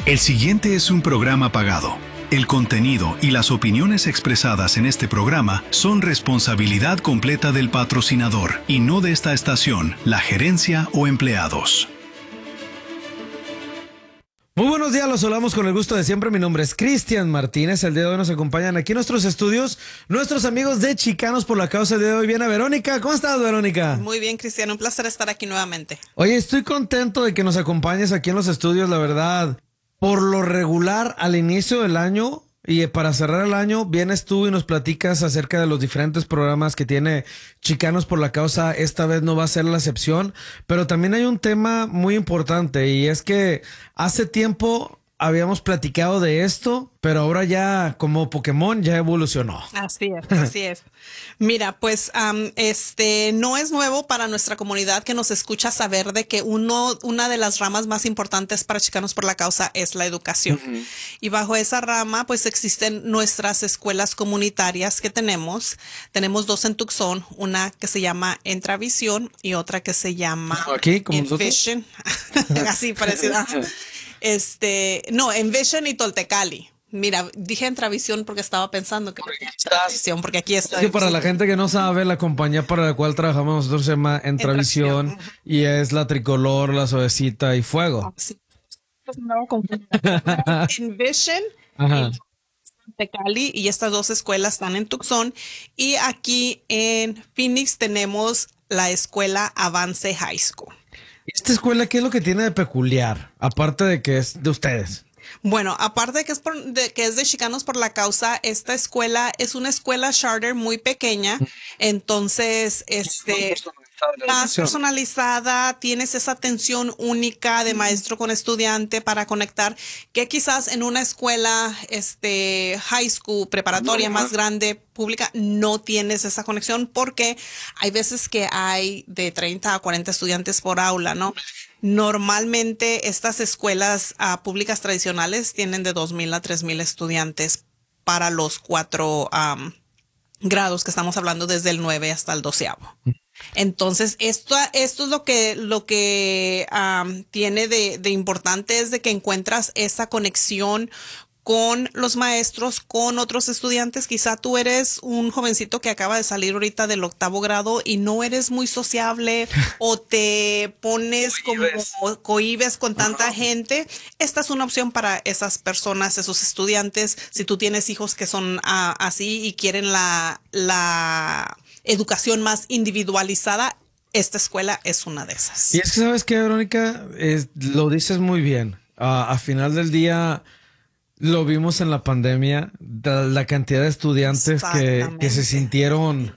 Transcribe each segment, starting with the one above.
El siguiente es un programa pagado. El contenido y las opiniones expresadas en este programa son responsabilidad completa del patrocinador y no de esta estación, la gerencia o empleados. Muy buenos días, los saludamos con el gusto de siempre. Mi nombre es Cristian Martínez. El día de hoy nos acompañan aquí en nuestros estudios nuestros amigos de Chicanos por la Causa. El día de hoy viene Verónica. ¿Cómo estás, Verónica? Muy bien, Cristian. Un placer estar aquí nuevamente. Oye, estoy contento de que nos acompañes aquí en los estudios, la verdad. Por lo regular, al inicio del año y para cerrar el año, vienes tú y nos platicas acerca de los diferentes programas que tiene Chicanos por la Causa. Esta vez no va a ser la excepción, pero también hay un tema muy importante y es que hace tiempo habíamos platicado de esto, pero ahora ya como Pokémon ya evolucionó. Así es, así es. Mira, pues no es nuevo para nuestra comunidad que nos escucha saber de que una de las ramas más importantes para Chicanos por la Causa es la educación. Uh-huh. Y bajo esa rama, pues existen nuestras escuelas comunitarias que tenemos. Tenemos dos en Tucson, una que se llama Entravisión y otra que se llama Envision. Así parecida. Envision y Toltecali. Mira, dije Entravisión porque estaba pensando que porque aquí está. Es que para la gente que no sabe, la compañía para la cual trabajamos nosotros se llama Entravisión y es la tricolor, la suavecita y fuego. Sí. Envision y Toltecali, y estas dos escuelas están en Tucson, y aquí en Phoenix tenemos la escuela Avance High School. ¿Esta escuela qué es lo que tiene de peculiar? Aparte de que es de ustedes. Bueno, aparte de que es de Chicanos por la Causa, esta escuela es una escuela charter muy pequeña, entonces más personalizada, tienes esa atención única de maestro con estudiante para conectar, que quizás en una escuela high school, preparatoria más grande, pública, no tienes esa conexión, porque hay veces que hay de 30 a 40 estudiantes por aula, ¿no? Normalmente estas escuelas públicas tradicionales tienen de 2,000 a 3,000 estudiantes para los 4 grados que estamos hablando, desde el 9 hasta el 12º. Entonces, esto es lo que tiene de importante, es de que encuentras esa conexión con los maestros, con otros estudiantes. Quizá tú eres un jovencito que acaba de salir ahorita del 8º grado y no eres muy sociable o te pones cohibes con tanta gente. Esta es una opción para esas personas, esos estudiantes. Si tú tienes hijos que son así y quieren la educación más individualizada, esta escuela es una de esas. Y es que, ¿sabes qué, Verónica? Lo dices muy bien. A final del día, lo vimos en la pandemia, la cantidad de estudiantes que se sintieron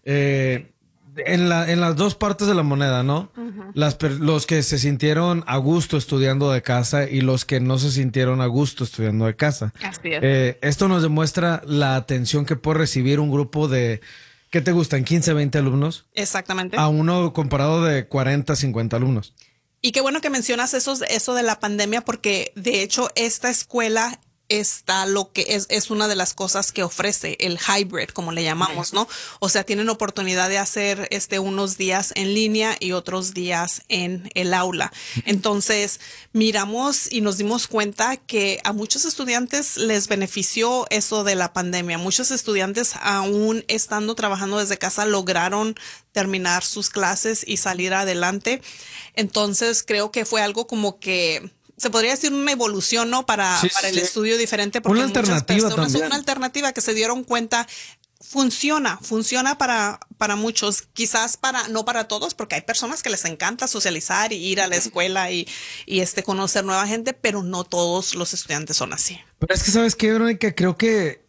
en las dos partes de la moneda, ¿no? Uh-huh. Los que se sintieron a gusto estudiando de casa y los que no se sintieron a gusto estudiando de casa. Así es. Esto nos demuestra la atención que puede recibir un grupo de, ¿qué te gustan? 15, 20 alumnos. Exactamente. A uno comparado de 40, 50 alumnos. Y qué bueno que mencionas eso de la pandemia, porque de hecho esta escuela está lo que es una de las cosas que ofrece el hybrid, como le llamamos, ¿no? O sea, tienen oportunidad de hacer unos días en línea y otros días en el aula. Entonces, miramos y nos dimos cuenta que a muchos estudiantes les benefició eso de la pandemia. Muchos estudiantes, aún estando trabajando desde casa, lograron terminar sus clases y salir adelante. Entonces, creo que fue algo como que se podría decir una evolución, ¿no? Para el estudio diferente, porque una alternativa personas, también. una alternativa que se dieron cuenta funciona para muchos, quizás no para todos, porque hay personas que les encanta socializar y ir a la escuela y conocer nueva gente, pero no todos los estudiantes son así. Pero es que, ¿sabes qué, Verónica? Creo que